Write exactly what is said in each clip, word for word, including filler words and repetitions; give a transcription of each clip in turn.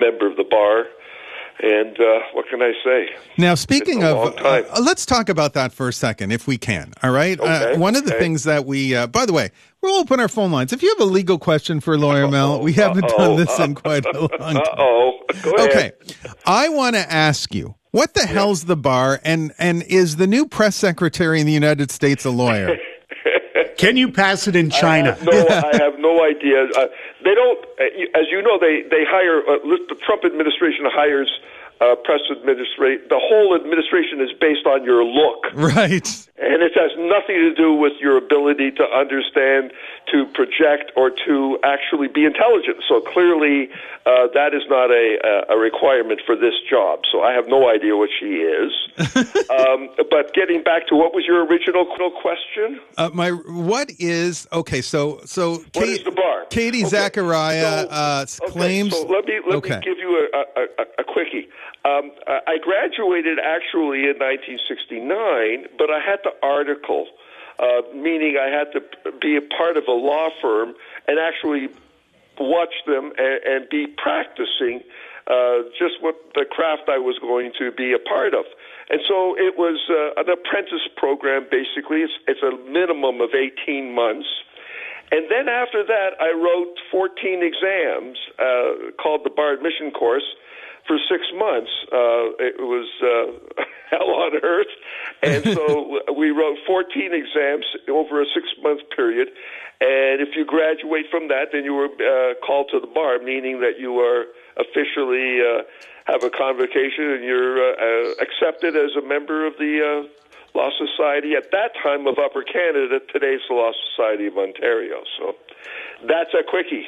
member of the bar. And uh, what can I say? Now, speaking of, uh, let's talk about that for a second, if we can. All right. Okay, uh, one of the okay. things that we, uh, by the way, we'll open our phone lines. If you have a legal question for Lawyer Mel, we haven't uh-oh. done this in quite a long time. Uh-oh. Go ahead. Okay. I want to ask you, what the yeah. hell's the bar? And, and is the new press secretary in the United States a lawyer? Can you pass it in China? I have no, I have no idea. Uh, they don't, as you know, they, they hire, uh, the Trump administration hires uh, press administration. The whole administration is based on your look. Right. And it has nothing to do with your ability to understand, to project, or to actually be intelligent. So clearly, uh, that is not a, a requirement for this job. So I have no idea what she is. um, but getting back to what was your original question? Uh, my what is okay? So so what Kate, is the bar? Katie okay. Zachariah so, uh, okay, claims. So let me let okay. me give you a, a, a, a quickie. Um, I graduated actually in nineteen sixty-nine, but I had to article, uh, meaning I had to be a part of a law firm and actually watch them and, and be practicing uh, just what the craft I was going to be a part of. And so it was uh, an apprentice program, basically. It's, it's a minimum of eighteen months. And then after that, I wrote fourteen exams uh, called the Bar Admission Course for six months. Uh, it was uh, hell on earth. And so we wrote fourteen exams over a six-month period. And if you graduate from that, then you were uh, called to the bar, meaning that you are officially uh, have a convocation and you're uh, uh, accepted as a member of the uh, Law Society at that time of Upper Canada, today's the Law Society of Ontario. So that's a quickie.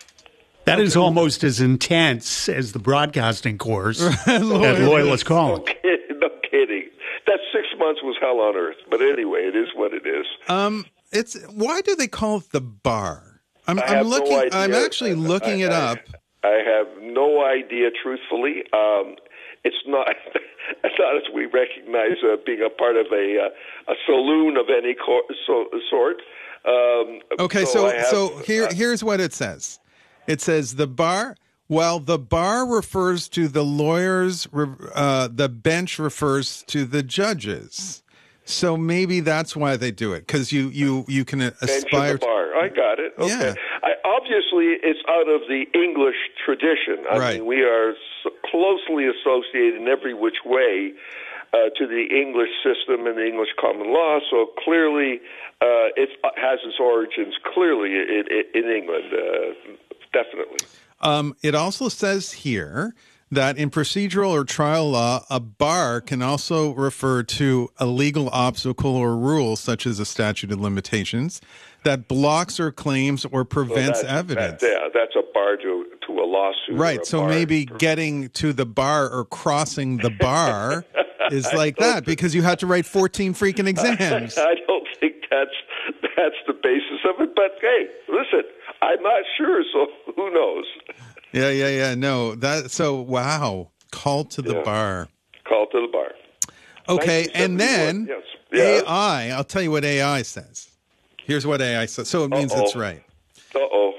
That is almost as intense as the broadcasting course at Loyalist College. No kidding, no kidding. That six months was hell on earth. But anyway, it is what it is. Um, it's why do they call it the bar? I'm, I I'm have looking. no idea. I'm actually looking I, it I, up. I have no idea, truthfully. Um, it's not. It's not as we recognize uh, being a part of a uh, a saloon of any co- so, sort. Um, okay, so so, have, so here uh, here's what it says. It says the bar. Well, the bar refers to the lawyers. Uh, the bench refers to the judges. So maybe that's why they do it, because you, you, you can aspire. Bench the bar. I got it. Okay. Yeah. I, obviously, it's out of the English tradition. I right. mean, we are so closely associated in every which way uh, to the English system and the English common law. So clearly, uh, it has its origins clearly in, in, in England. Uh, definitely. Um, it also says here that in procedural or trial law, a bar can also refer to a legal obstacle or rule, such as a statute of limitations, that blocks or claims or prevents well, that's, evidence. That, yeah, that's a bar to, to a lawsuit. Right. So bar. maybe getting to the bar or crossing the bar is like that, because you had to write fourteen freaking exams. I don't think that's that's the basis of it. But hey, listen, I'm not sure, so who knows? Yeah, yeah, yeah. No, that. So wow, call to the yeah. bar. Call to the bar. Okay, and then yes. Yes. A I. I'll tell you what A I says. Here's what A I says. So it means Uh-oh. it's right. Uh oh.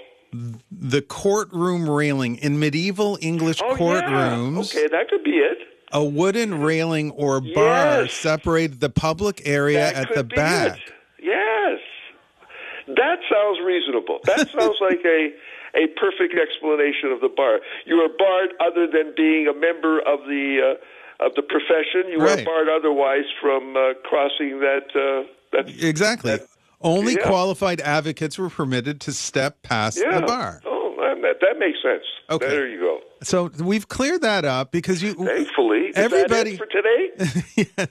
The courtroom railing in medieval English oh, courtrooms. Yeah. Okay, that could be it. A wooden railing or bar yes. separated the public area that at could the be back. It. Yes. That sounds reasonable. That sounds like a a perfect explanation of the bar. You are barred other than being a member of the uh, of the profession. You right. are barred otherwise from uh, crossing that. Uh, that exactly. That, Only yeah. qualified advocates were permitted to step past yeah. the bar. Oh, that, that makes sense. Okay. There you go. So we've cleared that up because you. Thankfully, is everybody that it for today.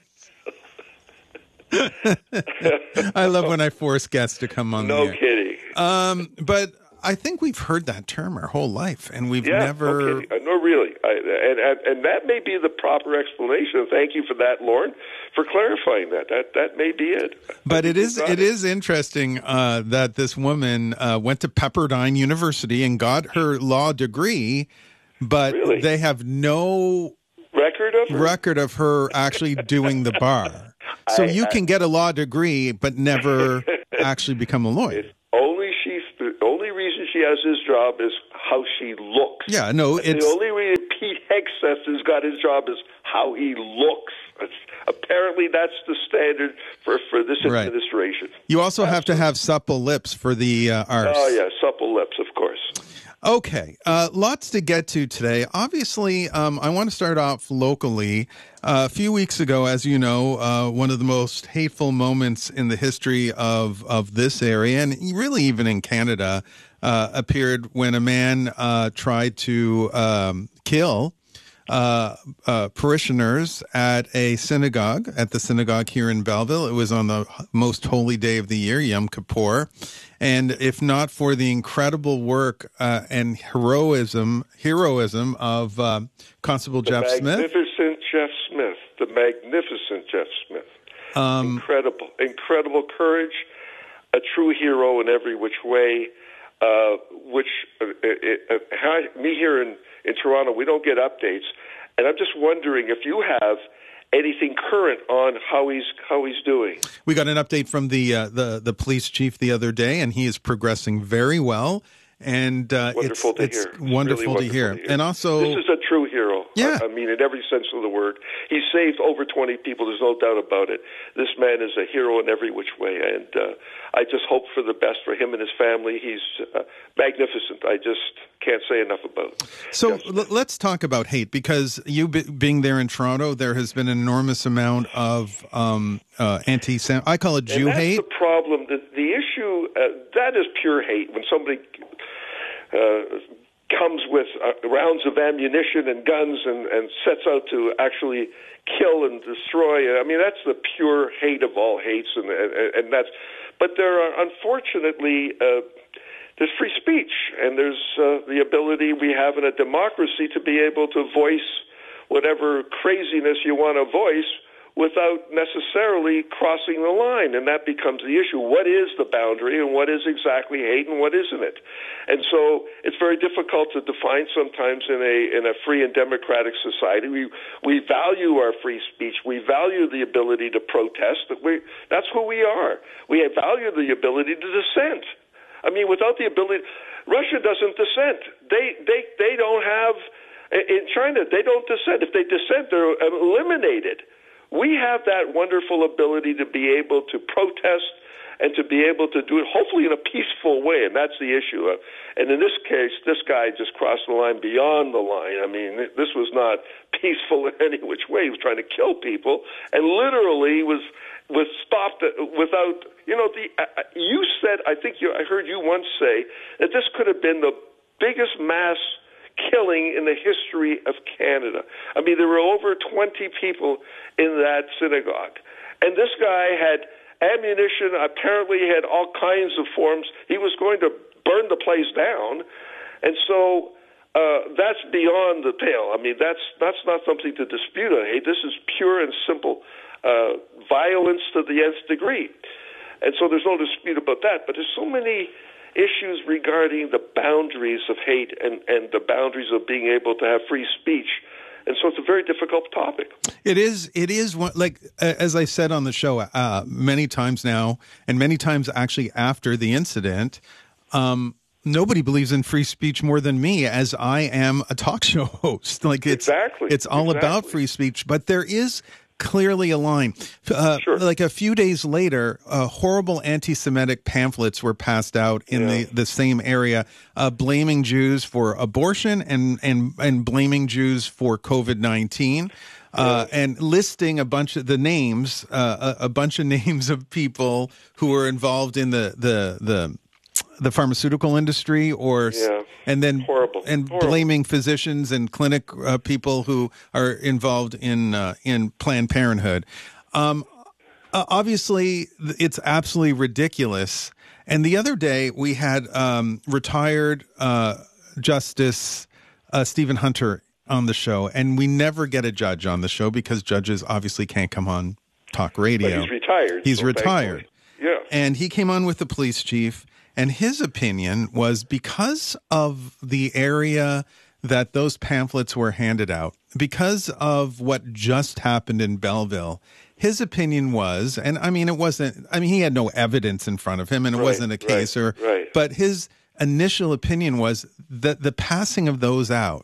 Yes. I love when I force guests to come on. No the air. kidding. Um, but I think we've heard that term our whole life, and we've yeah, never. No, kidding. no really, I, and, and and that may be the proper explanation. Thank you for that, Lauren, for clarifying that. That that may be it. But it is it, it is interesting uh, that this woman uh, went to Pepperdine University and got her law degree, but really? they have no record of her? record of her actually doing the bar. So I, you I, can get a law degree, but never actually become a lawyer. Only she's the only reason she has this job is how she looks. Yeah, no, That's it's the only re- Seth has got his job is how he looks. It's, apparently, that's the standard for, for this right. administration. You also Absolutely. have to have supple lips for the uh, arse. Oh, yeah, supple lips, of course. Okay, uh, lots to get to today. Obviously, um, I want to start off locally. Uh, a few weeks ago, as you know, uh, one of the most hateful moments in the history of, of this area, and really even in Canada, uh, appeared when a man uh, tried to um, kill uh, uh, parishioners at a synagogue, at the synagogue here in Belleville. It was on the most holy day of the year, Yom Kippur. And if not for the incredible work uh, and heroism heroism of uh, Constable the Jeff Smith. Magnificent Jeff Smith. The magnificent Jeff Smith. Um, incredible. Incredible courage. A true hero in every which way. Uh, which, uh, it, uh, me here in, in Toronto, we don't get updates. And I'm just wondering if you have anything current on how he's how he's doing. We got an update from the uh, the the police chief the other day, and he is progressing very well. And uh, wonderful it's, to it's hear. wonderful, it's really wonderful to, hear. to hear. And also, this is a true hero. Yeah. I, I mean, in every sense of the word, he saved over twenty people. There's no doubt about it. This man is a hero in every which way, and uh, I just hope for the best for him and his family. He's uh, magnificent. I just can't say enough about it. So l- let's talk about hate, because you be- being there in Toronto, there has been an enormous amount of um, uh, anti-Sem. I call it Jew and that's hate. The problem, the, the issue, uh, that is pure hate. When somebody uh, comes with uh, rounds of ammunition and guns and, and sets out to actually kill and destroy, I mean, that's the pure hate of all hates, and and, and that's. But there are, unfortunately, uh, there's free speech, and there's uh, the ability we have in a democracy to be able to voice whatever craziness you want to voice without necessarily crossing the line, and that becomes the issue. What is the boundary, and what is exactly hate, and what isn't it? And so it's very difficult to define sometimes in a in a free and democratic society. We we value our free speech. We value the ability to protest. We, that's who we are. We value the ability to dissent. I mean, without the ability, Russia doesn't dissent. They they they don't have in China. They don't dissent. If they dissent, they're eliminated. We have that wonderful ability to be able to protest and to be able to do it, hopefully in a peaceful way, and that's the issue. Uh, and in this case, this guy just crossed the line beyond the line. I mean, this was not peaceful in any which way. He was trying to kill people, and literally was was stopped without, you know, the. Uh, you said, I think you, I heard you once say that this could have been the biggest mass killing in the history of Canada. I mean, there were over twenty people in that synagogue. And this guy had ammunition, apparently had all kinds of forms. He was going to burn the place down. And so uh, that's beyond the pale. I mean, that's that's not something to dispute on hate. This is pure and simple uh, violence to the nth degree. And so there's no dispute about that. But there's so many issues regarding the boundaries of hate and, and the boundaries of being able to have free speech. And so it's a very difficult topic. It is. It is one, like, as I said on the show uh, many times now, and many times actually after the incident, um, nobody believes in free speech more than me, as I am a talk show host. Like it's, exactly. It's all exactly. about free speech, but there is clearly a line. Uh, sure. Like a few days later, uh, horrible anti-Semitic pamphlets were passed out in yeah. the, the same area, uh, blaming Jews for abortion and, and, and blaming Jews for COVID nineteen. Uh, yeah. And listing a bunch of the names, uh, a, a bunch of names of people who were involved in the, the, the, the pharmaceutical industry, or yeah. and then horrible and horrible. blaming physicians and clinic uh, people who are involved in uh, in Planned Parenthood. Um, uh, obviously, it's absolutely ridiculous. And the other day, we had um, retired uh, Justice uh, Stephen Hunter on the show, and we never get a judge on the show because judges obviously can't come on talk radio. But he's retired. He's so retired. Thankfully. Yeah, and he came on with the police chief. And his opinion was, because of the area that those pamphlets were handed out, because of what just happened in Belleville, his opinion was, and I mean, it wasn't, I mean, he had no evidence in front of him, and it right, wasn't a case, right, or, right. but his initial opinion was that the passing of those out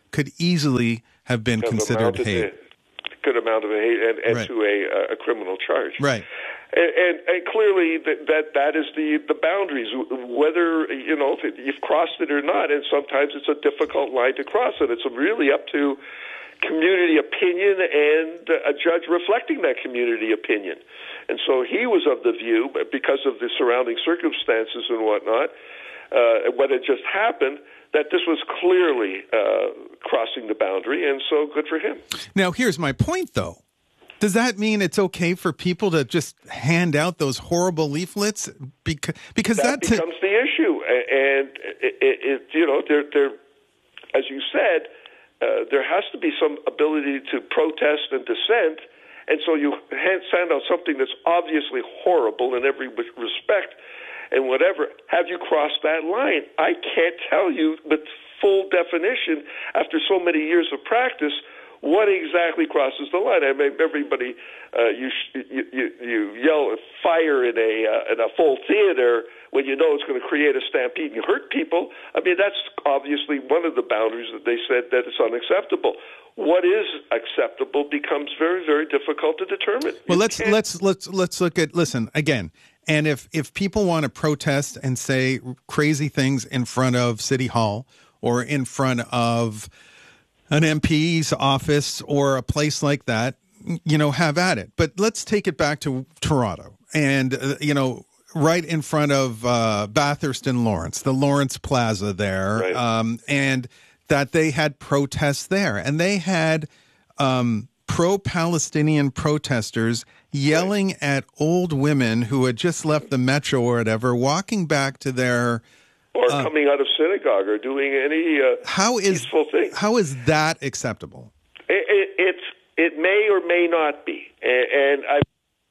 could easily have been considered hate. Could amount to a hate and, and right. to a, a criminal charge. Right. And, and, and clearly that, that that is the, the boundaries, whether, you know, if it, you've crossed it or not. And sometimes it's a difficult line to cross, and it's really up to community opinion and a judge reflecting that community opinion. And so he was of the view, because of the surrounding circumstances and whatnot, uh, when it just happened, that this was clearly uh, crossing the boundary, and so good for him. Now, here's my point, though. Does that mean it's okay for people to just hand out those horrible leaflets? Because because that, that becomes t- the issue, and it, it, it, you know, there, there, as you said, uh, there has to be some ability to protest and dissent, and so you hand, send out something that's obviously horrible in every respect. And whatever, have you crossed that line? I can't tell you with full definition, after so many years of practice, what exactly crosses the line. I mean, everybody, uh, you, you you you yell fire in a uh, in a full theater when you know it's going to create a stampede and you hurt people. I mean, that's obviously one of the boundaries that they said that it's unacceptable. What is acceptable becomes very, very difficult to determine. Well, let's let's let's let's look at listen again. And if, if people want to protest and say crazy things in front of City Hall or in front of an M P's office or a place like that, you know, have at it. But let's take it back to Toronto and, uh, you know, right in front of uh, Bathurst and Lawrence, the Lawrence Plaza there, right. um, and that they had protests there. And they had um, pro-Palestinian protesters yelling right. at old women who had just left the metro or whatever, walking back to their... Or uh, coming out of synagogue or doing any uh, how is, peaceful thing. How is that acceptable? It, it, it's, it may or may not be. And, and I...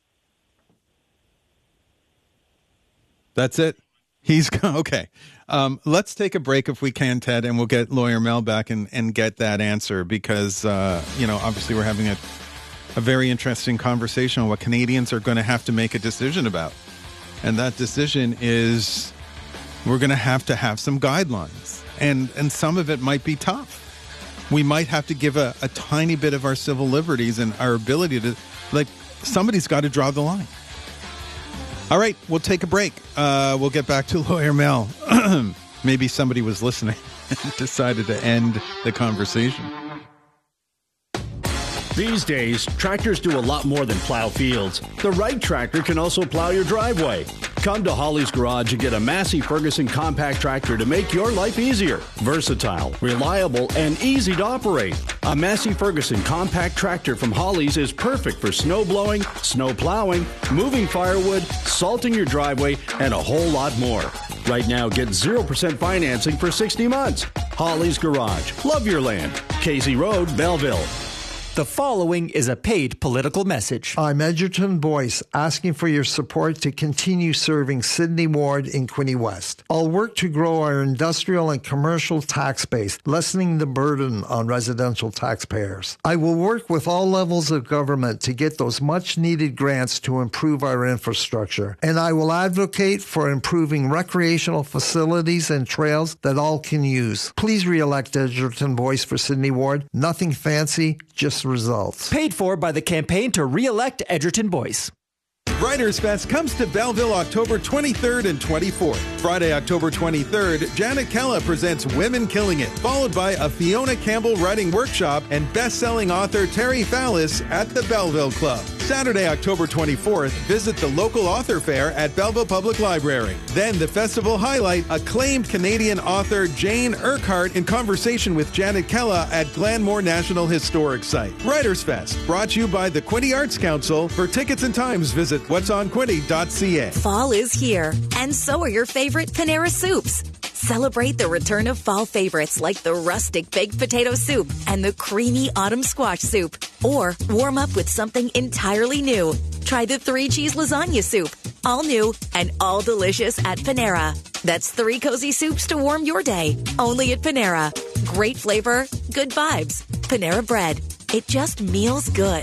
That's it? He's... Okay. Um, let's take a break if we can, Ted, and we'll get Lawyer Mel back and, and get that answer because, uh, you know, obviously we're having a, a very interesting conversation on what Canadians are going to have to make a decision about. And that decision is we're going to have to have some guidelines. And, and some of it might be tough. We might have to give a, a tiny bit of our civil liberties and our ability to, like, somebody's got to draw the line. All right, we'll take a break. Uh, we'll get back to Lawyer Mel. Maybe somebody was listening and decided to end the conversation. These days, tractors do a lot more than plow fields. The right tractor can also plow your driveway. Come to Holly's Garage and get a Massey Ferguson compact tractor to make your life easier. Versatile, reliable, and easy to operate. A Massey Ferguson compact tractor from Holly's is perfect for snow blowing, snow plowing, moving firewood, salting your driveway, and a whole lot more. Right now, get zero percent financing for sixty months. Holly's Garage. Love your land. Casey Road, Belleville. The following is a paid political message. I'm Edgerton Boyce, asking for your support to continue serving Sydney Ward in Quinte West. I'll work to grow our industrial and commercial tax base, lessening the burden on residential taxpayers. I will work with all levels of government to get those much-needed grants to improve our infrastructure. And I will advocate for improving recreational facilities and trails that all can use. Please re-elect Edgerton Boyce for Sydney Ward. Nothing fancy, just results. Paid for by the campaign to re-elect Edgerton Boyce. Writers Fest comes to Belleville October twenty-third and twenty-fourth. Friday, October twenty-third, Janet Kella presents Women Killing It, followed by a Fiona Campbell writing workshop and best-selling author Terry Fallis at the Belleville Club. Saturday, October twenty-fourth, visit the local author fair at Belleville Public Library. Then the festival highlight acclaimed Canadian author Jane Urquhart in conversation with Janet Kella at Glenmore National Historic Site. Writers Fest, brought to you by the Quinte Arts Council. For tickets and times, visit what's on quinte dot c a. Fall is here, and so are your favorite Panera soups. Celebrate the return of fall favorites like the rustic baked potato soup and the creamy autumn squash soup. Or warm up with something entirely new. Try the three cheese lasagna soup. All new and all delicious at Panera. That's three cozy soups to warm your day. Only at Panera. Great flavor, good vibes. Panera Bread. It just meals good.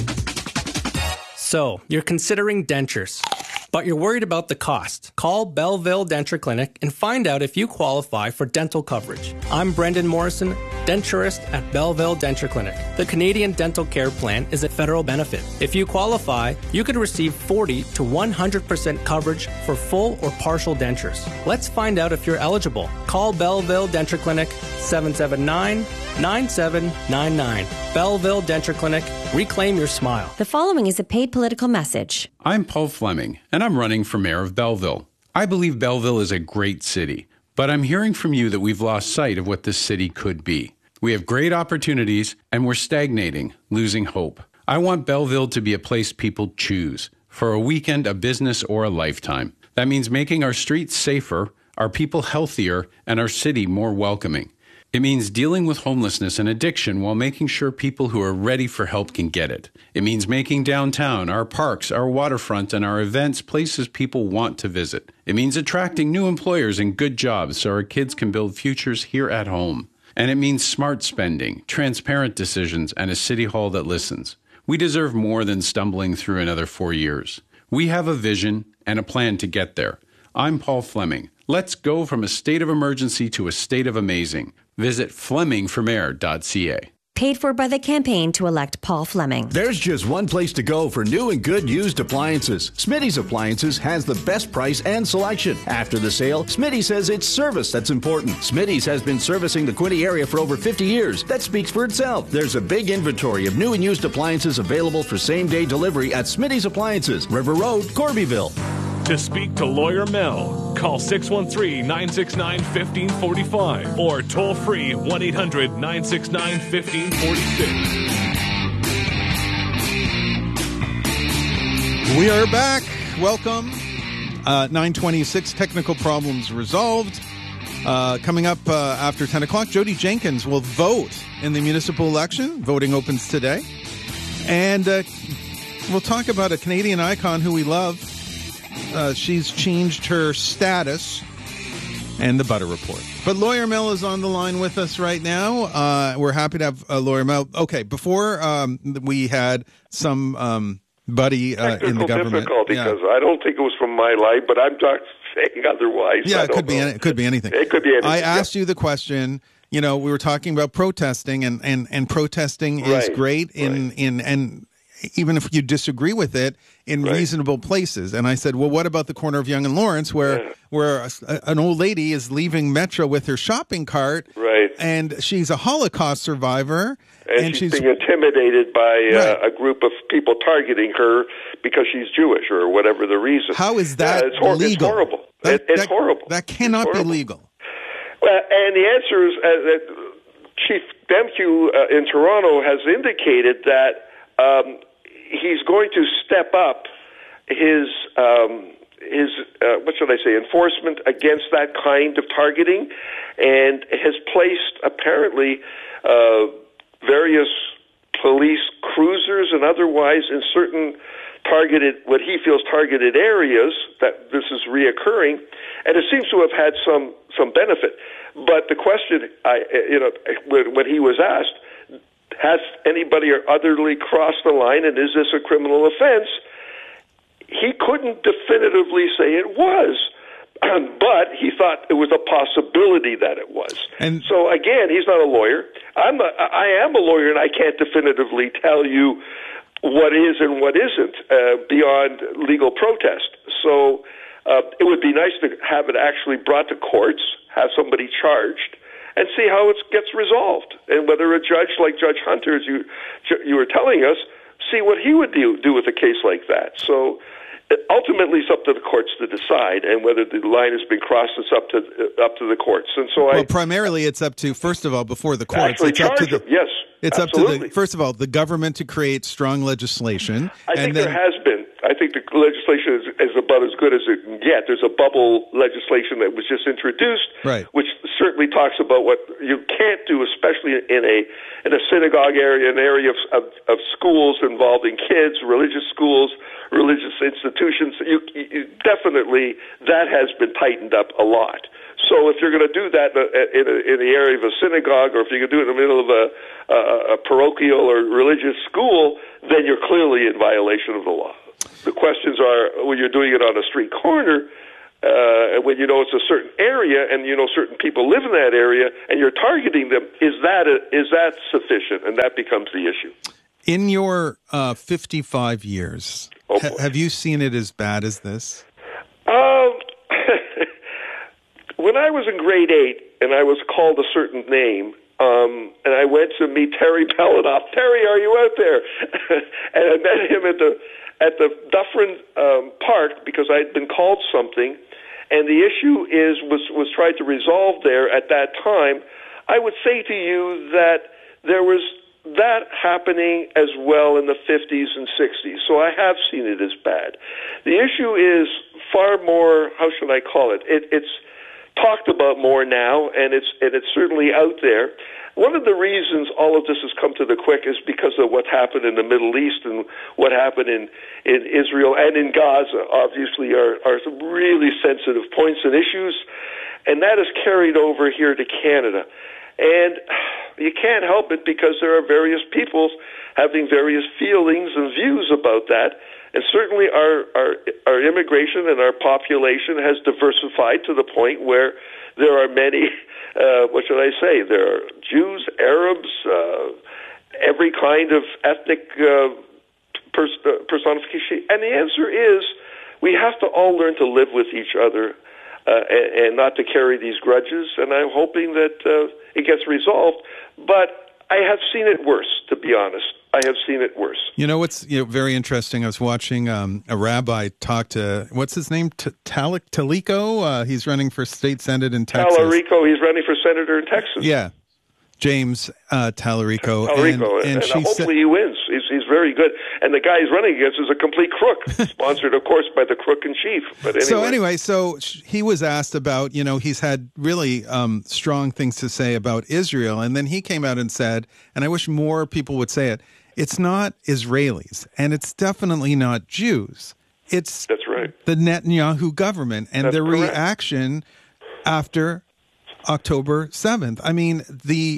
So, you're considering dentures, but you're worried about the cost. Call Belleville Denture Clinic and find out if you qualify for dental coverage. I'm Brendan Morrison, denturist at Belleville Denture Clinic. The Canadian Dental Care Plan is a federal benefit. If you qualify, you could receive forty to one hundred percent coverage for full or partial dentures. Let's find out if you're eligible. Call Belleville Denture Clinic, seven seven nine, nine seven nine nine. Belleville Denture Clinic. Reclaim your smile. The following is a paid political message. I'm Paul Fleming, and I'm running for mayor of Belleville. I believe Belleville is a great city, but I'm hearing from you that we've lost sight of what this city could be. We have great opportunities, and we're stagnating, losing hope. I want Belleville to be a place people choose, for a weekend, a business, or a lifetime. That means making our streets safer, our people healthier, and our city more welcoming. It means dealing with homelessness and addiction while making sure people who are ready for help can get it. It means making downtown, our parks, our waterfront, and our events places people want to visit. It means attracting new employers and good jobs so our kids can build futures here at home. And it means smart spending, transparent decisions, and a city hall that listens. We deserve more than stumbling through another four years. We have a vision and a plan to get there. I'm Paul Fleming. Let's go from a state of emergency to a state of amazing. Visit fleming for mayor dot c a. Paid for by the campaign to elect Paul Fleming. There's just one place to go for new and good used appliances. Smitty's Appliances has the best price and selection. After the sale, Smitty says it's service that's important. Smitty's has been servicing the Quinte area for over fifty years. That speaks for itself. There's a big inventory of new and used appliances available for same-day delivery at Smitty's Appliances, River Road, Corbyville. To speak to Lawyer Mel, call six one three, nine six nine, one five four five or toll free one eight hundred, nine six nine, one five four six. We are back. Welcome. Uh, nine twenty-six, technical problems resolved. Uh, coming up uh, after ten o'clock, Jody Jenkins will vote in the municipal election. Voting opens today. And uh, we'll talk about a Canadian icon who we love. Uh, she's changed her status and the Butter Report. But Lawyer Mel is on the line with us right now. Uh, we're happy to have uh, Lawyer Mel. Okay, before um, we had some um, buddy uh, in the government. Difficulty because yeah. I don't think it was from my life, but I'm not saying otherwise. Yeah, I it could don't be. know. Any, it could be anything. It could be anything. I asked yeah. you the question. You know, we were talking about protesting, and and, and protesting is right. great in right. in and. even if you disagree with it, in right. reasonable places. And I said, well, what about the corner of Yonge and Lawrence where yeah. where a, an old lady is leaving Metro with her shopping cart, right. and she's a Holocaust survivor. And, and she's, she's being intimidated by uh, right. a group of people targeting her because she's Jewish or whatever the reason. How is that yeah, it's hor- legal? It's horrible. That, it, it's that, horrible. That cannot horrible. be legal. Well, and the answer is uh, that Chief Demkew uh, in Toronto has indicated that um, he's going to step up his um, his uh, what should I say enforcement against that kind of targeting, and has placed apparently uh, various police cruisers and otherwise in certain targeted what he feels targeted areas that this is reoccurring, and it seems to have had some some benefit. But the question, I you know, when, when he was asked, has anybody or otherly crossed the line, and is this a criminal offense? He couldn't definitively say it was, but he thought it was a possibility that it was. And so again, he's not a lawyer. I'm a, I am a lawyer, and I can't definitively tell you what is and what isn't uh, beyond legal protest. So uh, it would be nice to have it actually brought to courts, have somebody charged, and see how it gets resolved, and whether a judge like Judge Hunter, as you you were telling us, see what he would do, do with a case like that. So ultimately, it's up to the courts to decide, and whether the line has been crossed, it's up to uh, up to the courts. And so, well, I primarily, it's up to first of all before the courts. Actually it's up to the, them. Yes, it's absolutely. up to the first of all the government to create strong legislation. I and think then, there has been. I think the legislation is, is about as good as it can get. There's a bubble legislation that was just introduced, right. which certainly talks about what you can't do, especially in a in a synagogue area, an area of, of, of schools involving kids, religious schools, religious institutions. You, you definitely that has been tightened up a lot. So if you're going to do that in, a, in the area of a synagogue, or if you're going to do it in the middle of a, a, a parochial or religious school, then you're clearly in violation of the law. The questions are, when you're doing it on a street corner, uh, when you know it's a certain area and you know certain people live in that area and you're targeting them, is that a, is that sufficient? And that becomes the issue. In your uh, fifty-five years, oh, ha- have you seen it as bad as this? Um, when I was in grade eight and I was called a certain name, um, and I went to meet Terry Belanoff. Terry, are you out there? And I met him at the at the Dufferin um, Park because I had been called something. And the issue is was was tried to resolve there at that time. I would say to you that there was that happening as well in the fifties and sixties. So I have seen it as bad. The issue is far more, how should I call it? it it's talked about more now, and it's and it's certainly out there. One of the reasons all of this has come to the quick is because of what happened in the Middle East and what happened in, in Israel and in Gaza, obviously, are, are some really sensitive points and issues, and that is carried over here to Canada. And you can't help it because there are various peoples having various feelings and views about that. And certainly our, our, our immigration and our population has diversified to the point where there are many, uh, what should I say, there are Jews, Arabs, uh, every kind of ethnic uh, pers- uh, personification. And the answer is we have to all learn to live with each other uh, and, and not to carry these grudges. And I'm hoping that uh, it gets resolved. But I have seen it worse, to be honest. I have seen it worse. You know what's you know, very interesting? I was watching um, a rabbi talk to, what's his name? T- Talik Talico? Uh, he's running for state senate in Texas. Tallarico, he's running for senator in Texas. Yeah, James uh, Tallarico. Tallarico, and, and, and, she and hopefully sa- he wins. He's, he's very good. And the guy he's running against is a complete crook, sponsored, of course, by the crook in chief. But anyway. So anyway, so he was asked about, you know, he's had really um, strong things to say about Israel. And then he came out and said, and I wish more people would say it, it's not Israelis, and it's definitely not Jews. It's That's right. the Netanyahu government and That's their correct. reaction after October seventh. I mean, the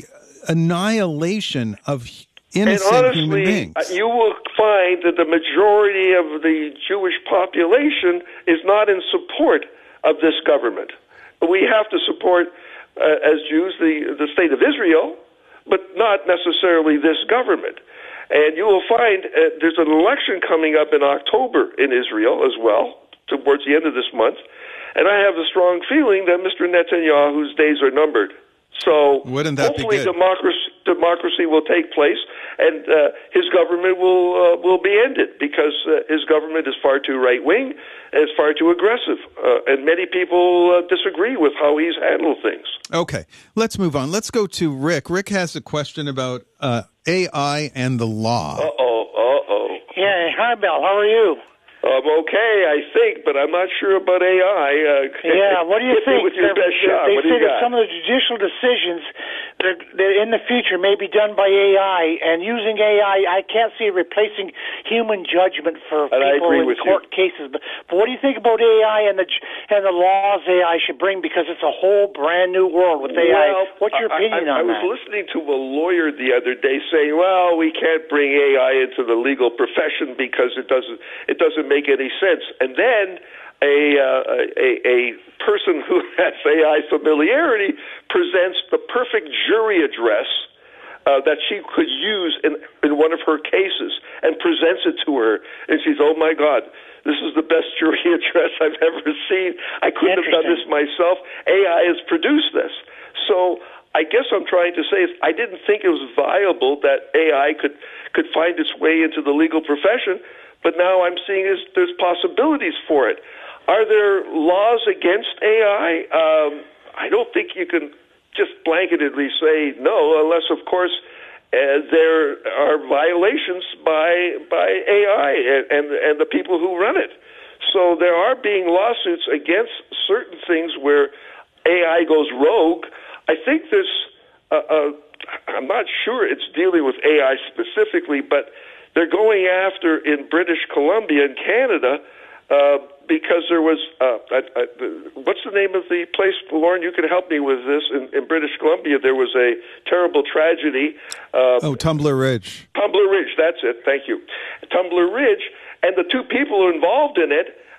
annihilation of innocent and honestly, human beings. You will find that the majority of the Jewish population is not in support of this government. We have to support, uh, as Jews, the, the state of Israel, but not necessarily this government. And you will find uh, there's an election coming up in October in Israel as well, towards the end of this month. And I have a strong feeling that Mister Netanyahu's days are numbered. So Wouldn't that hopefully be good? democracy democracy will take place, and uh, his government will uh, will be ended because uh, his government is far too right wing, and it's far too aggressive, uh, and many people uh, disagree with how he's handled things. Okay, let's move on. Let's go to Rick. Rick has a question about uh, A I and the law. Uh oh, uh oh. Yeah, hi, Bill. How are you? I'm okay, I think, but I'm not sure about A I. Uh, yeah, what do you think? With your best shot. They What do say you that got? some of the judicial decisions that, that in the future may be done by A I, and using A I, I can't see it replacing human judgment for And I people agree in with court cases. But, but what do you think about A I and the and the laws A I should bring? Because it's a whole brand new world with A I. Well, What's your I, opinion I, I on was that? listening to a lawyer the other day saying, "Well, we can't bring A I into the legal profession because it doesn't it doesn't make any sense." And then a, uh, a a person who has A I familiarity presents the perfect jury address uh, that she could use in in one of her cases and presents it to her, and she's, "Oh my God, this is the best jury address I've ever seen. I couldn't have done this myself. A I has produced this." So I guess I'm trying to say is I didn't think it was viable that A I could could find its way into the legal profession. But now I'm seeing is there's possibilities for it. Are there laws against A I? Um, I don't think you can just blanketedly say no, unless, of course, uh, there are violations by by A I and, and and the people who run it. So there are being lawsuits against certain things where A I goes rogue. I think there's, uh, uh, I'm not sure it's dealing with A I specifically, but they're going after in British Columbia and Canada uh, because there was, uh, I, I, what's the name of the place? Lauren, you can help me with this. In, in British Columbia, there was a terrible tragedy. Uh, oh, Tumbler Ridge. Tumbler Ridge, that's it. Thank you. Tumbler Ridge, and the two people involved in it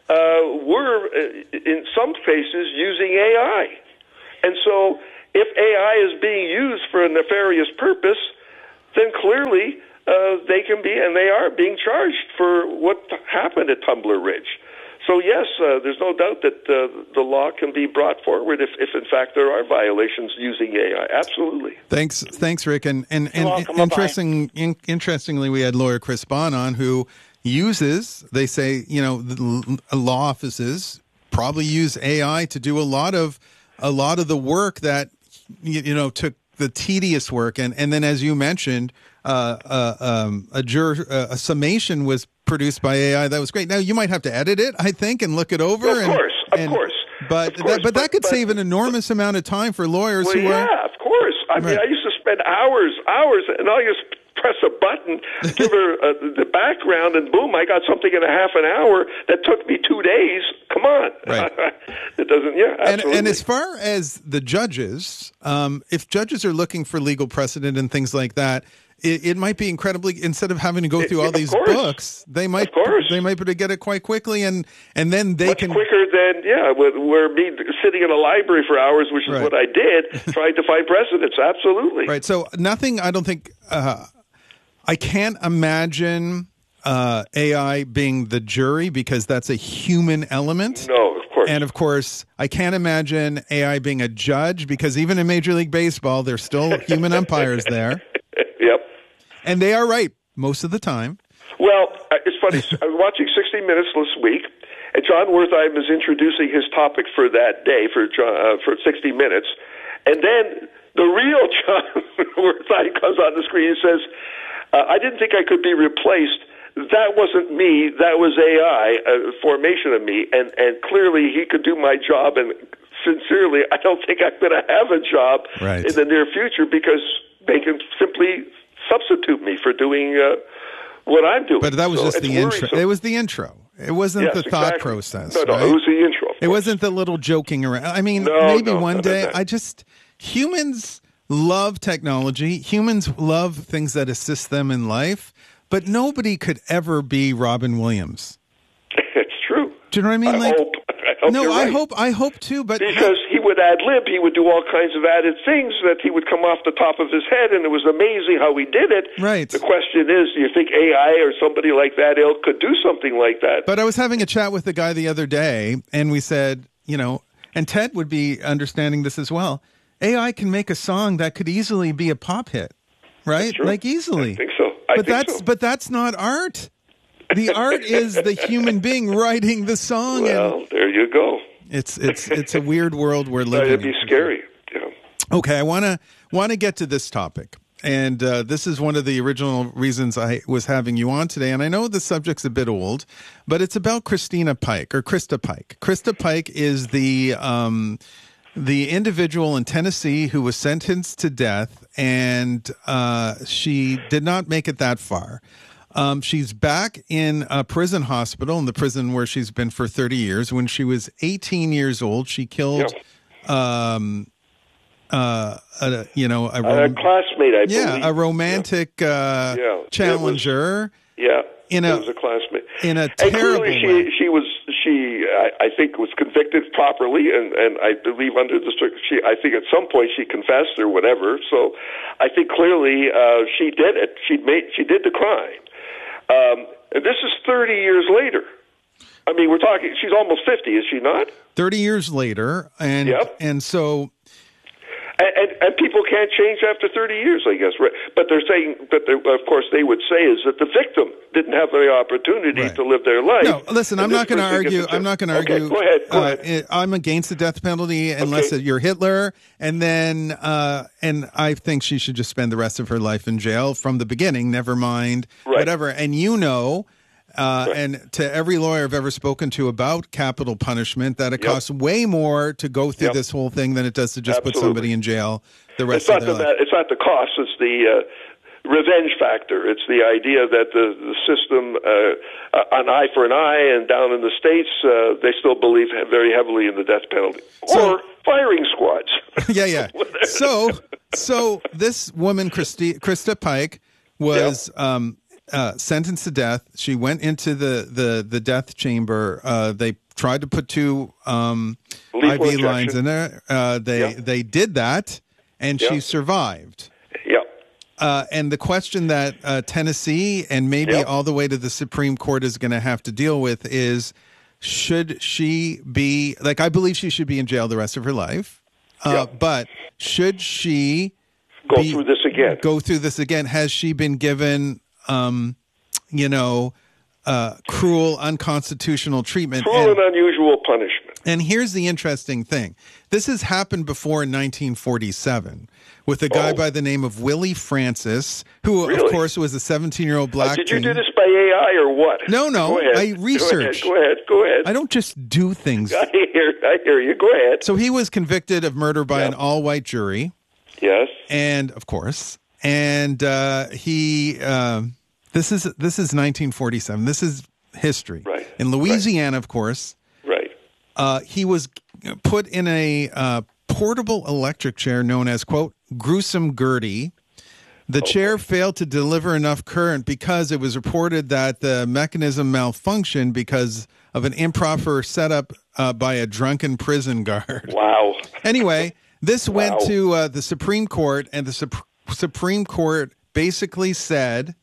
uh, were, uh, in some cases, using A I. And so if A I is being used for a nefarious purpose, then clearly uh, they can be, and they are being charged for what happened at Tumbler Ridge. So yes, uh, there's no doubt that uh, the law can be brought forward if, if, in fact, there are violations using A I. Absolutely. Thanks, thanks, Rick. And and, and welcome. interesting, in, interestingly, we had lawyer Chris Bond on, who uses, they say, you know, the law offices probably use A I to do a lot of a lot of the work that you, you know took the tedious work, and and then as you mentioned, uh, uh, um, a jur, uh, a summation was produced by A I. That was great. Now you might have to edit it, I think, and look it over. Of and, course, of and, course. But of course, that, but that could but, save an enormous amount of time for lawyers well, who yeah, are. Yeah, of course. I mean, Right. I used to spend hours, hours, and I just press a button, give her uh, the background, and boom, I got something in a half an hour that took me two days. Come on. Right. It doesn't, yeah, And, absolutely. and as far as the judges, um, if judges are looking for legal precedent and things like that, it, it might be incredibly, instead of having to go through all these course. books, they might they might be able to get it quite quickly, and and then they Much can quicker than, yeah, with- where me sitting in a library for hours, which is Right. what I did, trying to find precedents. Absolutely. Right. So nothing, I don't think, uh, I can't imagine uh, A I being the jury because that's a human element. No, of course. And of course, I can't imagine A I being a judge because even in Major League Baseball, there's still human umpires there. Yep. And they are right most of the time. Well, uh, it's funny. I was watching sixty minutes this week, and John Wertheim is introducing his topic for that day for John, uh, for sixty minutes, and then the real John Wertheim comes on the screen and says, uh, "I didn't think I could be replaced. That wasn't me. That was A I, a formation of me, and and clearly he could do my job. And sincerely, I don't think I'm going to have a job Right. in the near future because they can simply substitute me for doing uh, what I'm doing." But that was So just it's the intro. worrisome. It was the intro. It wasn't Yes, the thought exactly. process. No, no, right? it was the intro. It wasn't the little joking around. I mean, No, maybe no, one no, day. no, no. I just humans love technology. Humans love things that assist them in life. But nobody could ever be Robin Williams. It's true. Do you know what I mean? I like, hope. I hope no, you're I right. hope. I hope too. But Because he would ad lib, he would do all kinds of added things that he would come off the top of his head, and it was amazing how he did it. Right. The question is, do you think A I or somebody like that ilk could do something like that? But I was having a chat with the guy the other day, and we said, you know, and Ted would be understanding this as well. A I can make a song that could easily be a pop hit, right? True. Like easily. I think so. I but think that's so. but that's not art. The art is the human being writing the song. Well, and there you go. it's it's it's a weird world we're Uh, living It'd be in. scary. Yeah. Okay, I want to want to get to this topic. And uh, this is one of the original reasons I was having you on today. And I know the subject's a bit old, but it's about Christina Pike or Krista Pike. Krista Pike is the um, the individual in Tennessee who was sentenced to death, and uh, she did not make it that far. Um, she's back in a prison hospital, in the prison where she's been for thirty years. When she was eighteen years old, she killed, um, uh, a, you know, a, A rom- classmate, I yeah, believe. a romantic uh, Yeah. challenger. Yeah, in it a was a classmate. in a And terrible clearly, she way. she was she I, I think was convicted properly, and and I believe under the strict she I think at some point she confessed or whatever. So I think clearly uh, she did it. She made she did the crime. Um, and this is thirty years later. I mean, we're talking. She's almost fifty, is she not? Thirty years later, and Yep. and so. And, and, and people can't change after thirty years, I guess. Right? But they're saying that, they, of course, they would say is that the victim didn't have the opportunity to live their life. No, listen, I'm And not this going to person gets argue. a I'm not going to okay, argue. Go ahead. Go uh, ahead. I'm against the death penalty unless Okay. you're Hitler, and then uh, and I think she should just spend the rest of her life in jail from the beginning. Never mind Right. whatever. And you know. Uh, and to every lawyer I've ever spoken to about capital punishment, that it Yep. costs way more to go through Yep. this whole thing than it does to just put Absolutely. somebody in jail the rest It's not of their the life. it's not the cost. It's the uh, revenge factor. It's the idea that the the system, uh, uh, an eye for an eye, and down in the states, uh, they still believe he- very heavily in the death penalty So- or firing squads. yeah, yeah. So, so this woman, Christi, Krista Pike, was um, uh, sentenced to death. She went into the, the, the death chamber. Uh, they tried to put two um, I V lines in there. Uh, they yeah. they did that, and yeah. she survived. Yeah. Uh, and the question that uh, Tennessee and maybe yeah. all the way to the Supreme Court is going to have to deal with is, should she be, like, I believe she should be in jail the rest of her life, uh, yeah. but should she go be, through this again? Go through this again. Has she been given, um, you know, uh, cruel, unconstitutional treatment? Cruel and, and unusual punishment. And here's the interesting thing. This has happened before in nineteen forty-seven with a guy oh. by the name of Willie Francis, who, really? of course, was a seventeen-year-old black uh, Did you teen. do this by A I or what? No, no. I research. Go ahead. Go ahead. Go ahead. I don't just do things. I hear, I hear you. Go ahead. So he was convicted of murder by yeah. an all-white jury. Yes. And, of course, and uh, he, uh, this is this is nineteen forty-seven. This is history. Right. In Louisiana, right. of course. Right. Uh, he was put in a uh, portable electric chair known as, quote, gruesome Gertie. The okay. chair failed to deliver enough current because it was reported that the mechanism malfunctioned because of an improper setup uh, by a drunken prison guard. Wow. Anyway, this wow. went to uh, the Supreme Court, and the Sup- Supreme Court basically said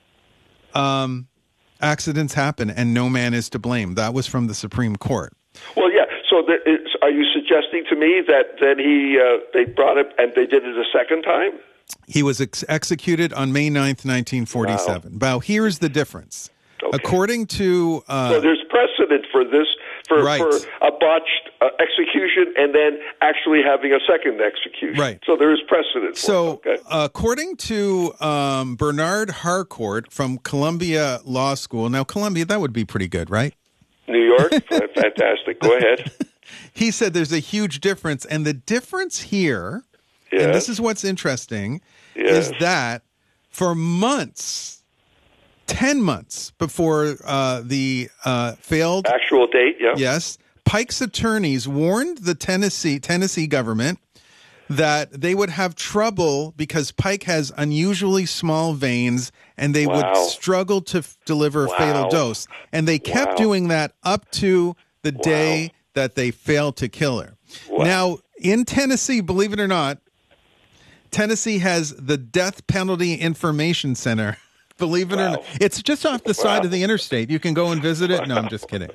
um, accidents happen and no man is to blame. That was from the Supreme Court. Well, yeah. So there is, are you suggesting to me that then he uh, they brought it and they did it a second time? He was ex- executed on May ninth, nineteen forty-seven. Wow. Now, here's the difference. Okay. According to... Uh, so there's precedent for this, for, right. for a botched uh, execution and then actually having a second execution. Right. So there is precedent for So it. Okay. uh, according to um, Bernard Harcourt from Columbia Law School, now Columbia, that would be pretty good, right? New York? Fantastic. Go ahead. He said there's a huge difference, and the difference here, yes. and this is what's interesting, yes. is that for months, ten months before uh, the uh, failed actual date, yeah, yes, Pike's attorneys warned the Tennessee Tennessee government that they would have trouble because Pike has unusually small veins and they wow. would struggle to f- deliver wow. a fatal dose. And they kept wow. doing that up to the wow. day that they failed to kill her. Wow. Now, in Tennessee, believe it or not, Tennessee has the Death Penalty Information Center. Believe it wow. or not. It's just off the wow. side of the interstate. You can go and visit it. No, I'm just kidding.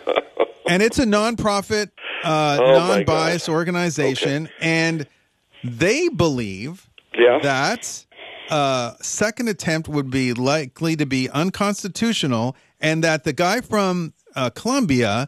And it's a nonprofit, uh, oh non-biased organization. Okay. And they believe yeah. that uh, second attempt would be likely to be unconstitutional, and that the guy from uh, Columbia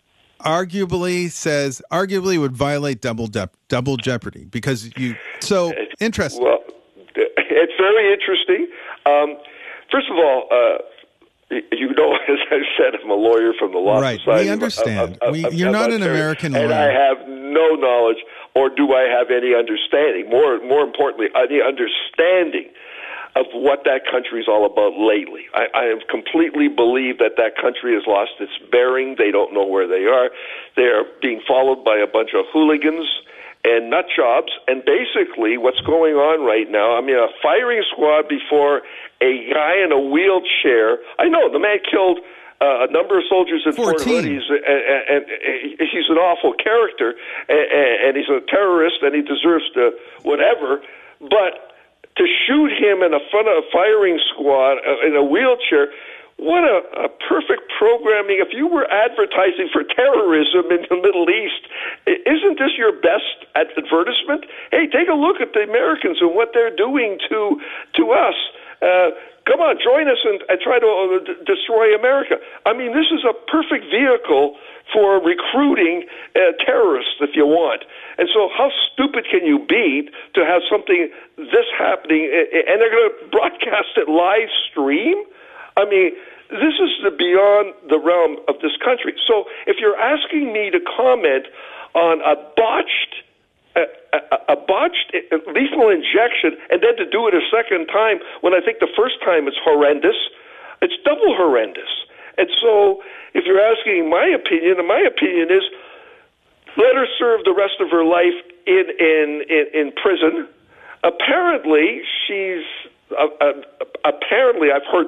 arguably says arguably would violate double de- double jeopardy because you. So interesting. Well, it's very interesting. Um, first of all. Uh, You know, as I said, I'm a lawyer from the Law right. Society. We understand. Of, of, we, of, you're of not Ontario, an American lawyer. And I have no knowledge, or do I have any understanding, more more importantly, any understanding of what that country is all about lately. I, I have completely believe that that country has lost its bearing. They don't know where they are. They are being followed by a bunch of hooligans and nut jobs. And basically what's going on right now, I mean, a firing squad before a guy in a wheelchair. I know the man killed uh, a number of soldiers in Fort Hood. He's, and, and, and he's an awful character, and, and he's a terrorist, and he deserves to whatever. But to shoot him in front of a firing squad uh, in a wheelchair, what a, a perfect programming. If you were advertising for terrorism in the Middle East, isn't this your best advertisement? Hey, take a look at the Americans and what they're doing to to us. Uh, come on, join us and, and try to uh, d- destroy America. I mean, this is a perfect vehicle for recruiting uh, terrorists, if you want. And so how stupid can you be to have something this happening, and they're going to broadcast it live stream? I mean, this is the beyond the realm of this country. So if you're asking me to comment on a botched A, a, a botched lethal injection, and then to do it a second time when I think the first time it's horrendous, it's double horrendous. And so if you're asking my opinion, and my opinion is let her serve the rest of her life in, in, in, in prison. Apparently, she's, uh, uh, apparently I've heard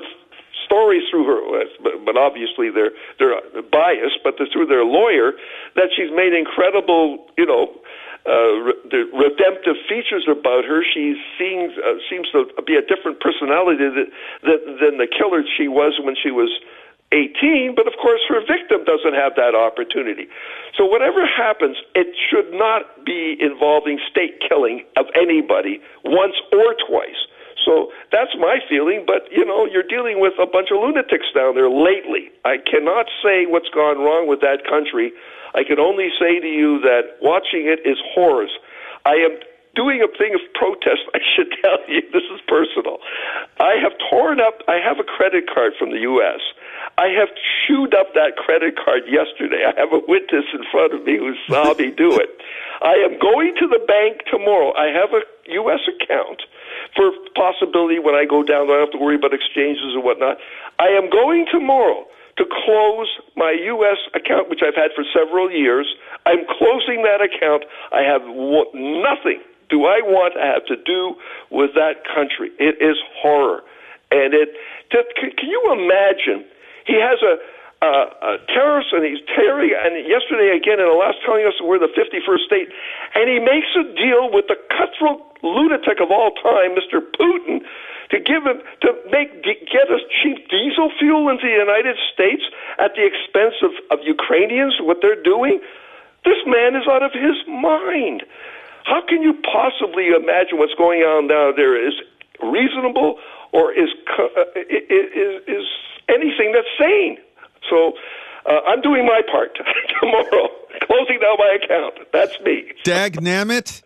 stories through her, but, but obviously they're they're biased, but they're through their lawyer, that she's made incredible, you know, uh, the redemptive features about her. She seems uh, seems to be a different personality than, than than the killer she was when she was eighteen, but of course her victim doesn't have that opportunity. So whatever happens, it should not be involving state killing of anybody once or twice. So that's my feeling, but, you know, you're dealing with a bunch of lunatics down there lately. I cannot say what's gone wrong with that country. I can only say to you that watching it is horrors. I am doing a thing of protest, I should tell you. This is personal. I have torn up, I have a credit card from the U S I have chewed up that credit card yesterday. I have a witness in front of me who saw me do it. I am going to the bank tomorrow. I have a U S account for possibility when I go down. I don't have to worry about exchanges and whatnot. I am going tomorrow to close my U S account, which I've had for several years. I'm closing that account. I have nothing do I want to have to do with that country. It is horror. And it, can you imagine? He has a, a, a terrorist, and he's tearing, and yesterday again in Alaska telling us we're the fifty-first state, and he makes a deal with the cutthroat lunatic of all time, Mister Putin, to give him, to make, get us cheap diesel fuel into the United States at the expense of, of Ukrainians, what they're doing. This man is out of his mind. How can you possibly imagine what's going on down there is reasonable or is uh, is, is anything that's sane? So uh, I'm doing my part tomorrow, closing down my account. That's me. Dagnammit.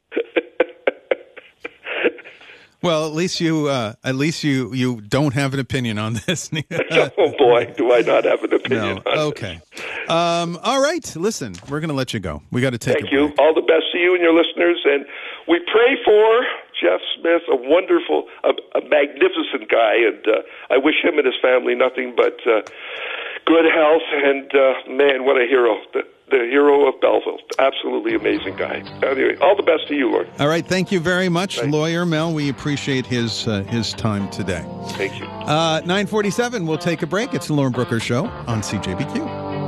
Well, at least you, uh, at least you, you don't have an opinion on this. Oh boy, do I not have an opinion? No. On okay. Um, all right. Listen, we're going to let you go. We got to take. Thank you. Break. All the best to you and your listeners, and we pray for Jeff Smith, a wonderful, a, a magnificent guy, and uh, I wish him and his family nothing but uh, good health. And uh, man, what a hero! The, the hero of Belleville. Absolutely amazing guy. Anyway, all the best to you, Lord. All right. Thank you very much, Thanks. Lawyer Mel. We appreciate his uh, his time today. Thank you. Uh, nine forty-seven, we'll take a break. It's the Lauren Brooker Show on C J B Q.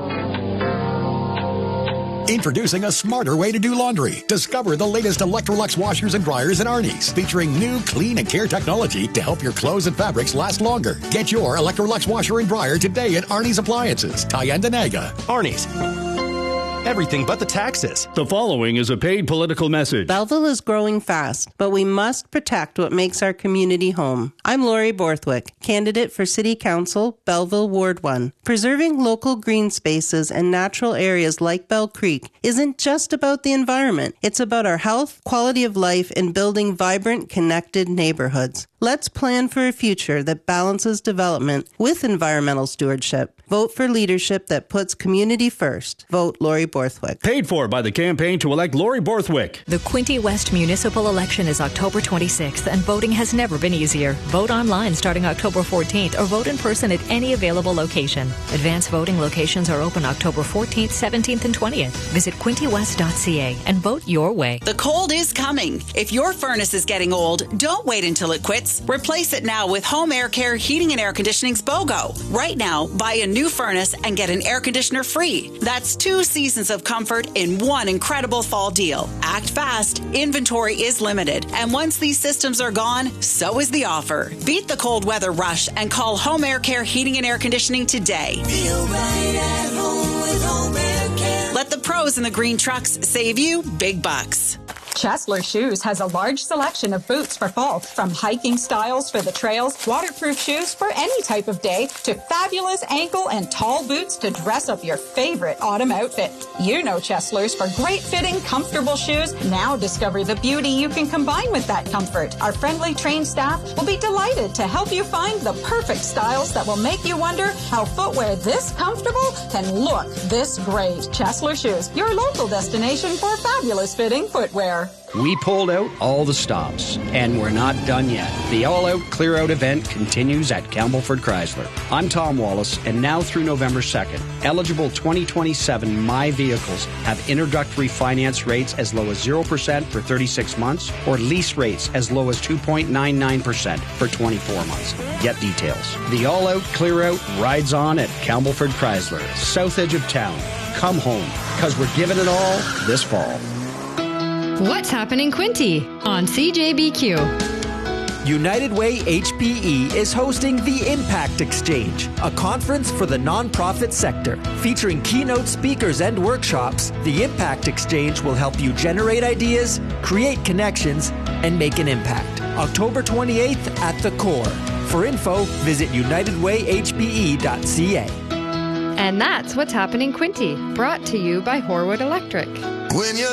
Introducing a smarter way to do laundry. Discover the latest Electrolux washers and dryers in Arnie's, featuring new clean and care technology to help your clothes and fabrics last longer. Get your Electrolux washer and dryer today at Arnie's Appliances, Tyendinaga. Arnie's. Everything but the taxes. The following is a paid political message. Belleville is growing fast, but we must protect what makes our community home. I'm Lori Borthwick, candidate for City Council, Belleville Ward one. Preserving local green spaces and natural areas like Bell Creek isn't just about the environment. It's about our health, quality of life, and building vibrant, connected neighborhoods. Let's plan for a future that balances development with environmental stewardship. Vote for leadership that puts community first. Vote Lori Borthwick. Paid for by the campaign to elect Lori Borthwick. The Quinte West municipal election is October twenty-sixth, and voting has never been easier. Vote online starting October fourteenth, or vote in person at any available location. Advance voting locations are open October fourteenth, seventeenth, and twentieth. Visit quinte west dot c a and vote your way. The cold is coming. If your furnace is getting old, don't wait until it quits. Replace it now with Home Air Care Heating and Air Conditioning's BOGO. Right now, buy a new furnace and get an air conditioner free. That's two seasons of comfort in one incredible fall deal. Act fast. Inventory is limited. And once these systems are gone, so is the offer. Beat the cold weather rush and call Home Air Care Heating and Air Conditioning today. Feel right at home with Home Air Care. Let the pros in the green trucks save you big bucks. Chesler Shoes has a large selection of boots for fall, from hiking styles for the trails, waterproof shoes for any type of day, to fabulous ankle and tall boots to dress up your favorite autumn outfit. You know Cheslers for great fitting, comfortable shoes. Now discover the beauty you can combine with that comfort. Our friendly trained staff will be delighted to help you find the perfect styles that will make you wonder how footwear this comfortable can look this great. Chesler Shoes, your local destination for fabulous fitting footwear. Core. We pulled out all the stops, and we're not done yet. The all-out clear-out event continues at Campbellford Chrysler. I'm Tom Wallace, and now through November second, eligible twenty twenty-seven My Vehicles have introductory finance rates as low as zero percent for thirty-six months or lease rates as low as two point nine nine percent for twenty-four months. Get details. The all-out clear-out rides on at Campbellford Chrysler, south edge of town. Come home, because we're giving it all this fall. What's happening, Quinty, on C J B Q? United Way H P E is hosting the Impact Exchange, a conference for the nonprofit sector. Featuring keynote speakers and workshops, the Impact Exchange will help you generate ideas, create connections, and make an impact. October twenty-eighth at the Core. For info, visit united way h p e dot c a. And that's What's Happening, Quinty, brought to you by Horwood Electric. When you're